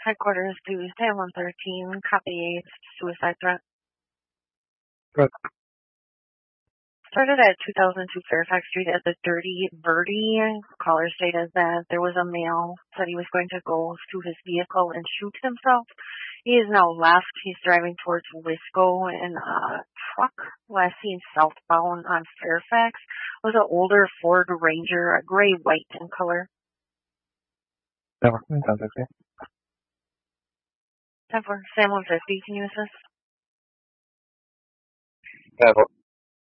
Headquarters to Sam 113, copy 8, suicide threat. Good. Started at 2002 Fairfax Street at the Dirty Birdie. Caller stated that there was a male, said he was going to go to his vehicle and shoot himself. He is now left. He's driving towards Wisco in a truck. Last seen southbound on Fairfax was an older Ford Ranger, a gray-white in color. Never. Contact me. 10-4, Sam 150, can you assist? Yeah,